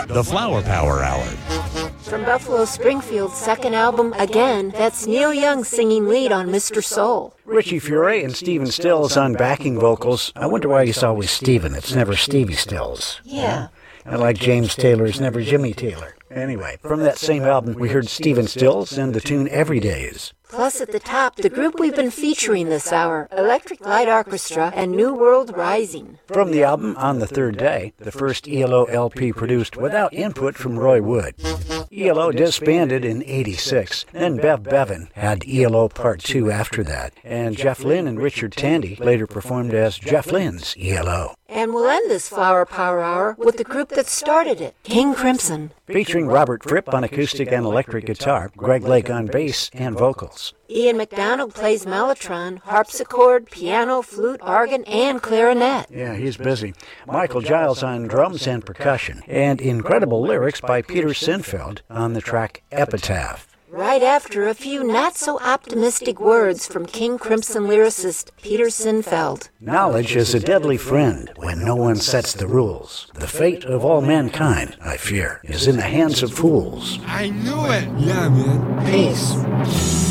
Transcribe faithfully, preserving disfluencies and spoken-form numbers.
the Flower Power Hour. From Buffalo Springfield's second album, Again, that's Neil Young singing lead on Mister Soul. Richie Furay and Stephen Stills on backing vocals. I wonder why it's always Stephen. It's never Stevie Stills. Yeah. And like James Taylor, it's never Jimmy Taylor. Anyway, from that same album, we heard Stephen Stills and the tune Everydays. Plus, at the top, the group we've been featuring this hour, Electric Light Orchestra and New World Rising. From the album On the Third Day, the first E L O L P produced without input from Roy Wood. E L O disbanded in eighty-six. Then Bev Bevan had E L O Part two after that. And Jeff Lynne and Richard Tandy later performed as Jeff Lynne's E L O. And we'll end this Flower Power Hour with the group that started it, King Crimson. Featuring Robert Fripp on acoustic and electric guitar, Greg Lake on bass and vocals. Ian McDonald plays mellotron, harpsichord, piano, flute, organ, and clarinet. Yeah, he's busy. Michael Giles on drums and percussion. And incredible lyrics by Peter Sinfeld on the track Epitaph. Right after a few not-so-optimistic words from King Crimson lyricist Peter Sinfeld. Knowledge is a deadly friend when no one sets the rules. The fate of all mankind, I fear, is in the hands of fools. I knew it! Yeah, man. Peace.